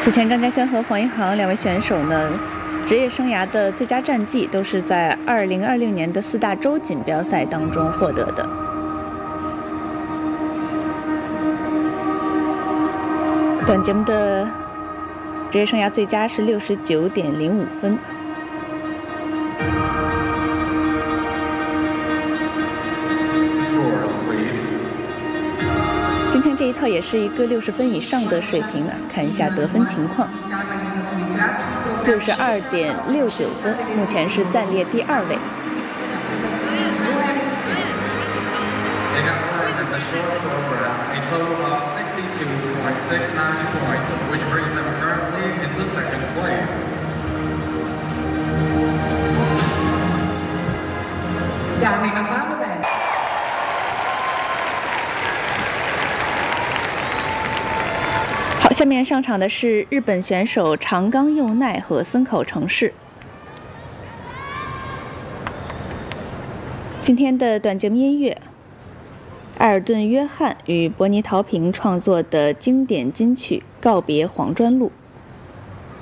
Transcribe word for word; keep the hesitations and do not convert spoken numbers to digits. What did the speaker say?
此前，张家轩和黄一航两位选手呢，职业生涯的最佳战绩都是在二零二六年的四大洲锦标赛当中获得的。短节目的职业生涯最佳是六十九点零五分。今天这一套也是一个六十分以上的水平啊，看一下得分情况，六十二点六九分，目前是暂列第二位。好，下面上场的是日本选手长冈佑奈和森口诚士。今天的短节目音乐，艾尔顿·约翰与伯尼·陶平创作的经典金曲《告别黄砖路》。